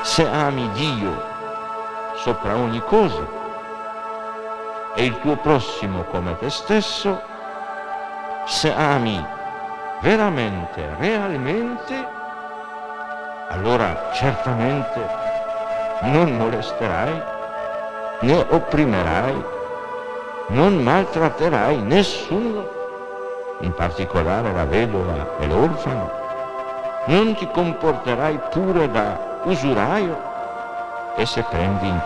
se ami Dio sopra ogni cosa e il tuo prossimo come te stesso, se ami veramente, realmente, allora certamente non molesterai, né opprimerai, non maltratterai nessuno, in particolare la vedova e l'orfano, non ti comporterai pure da usuraio, e se prendi in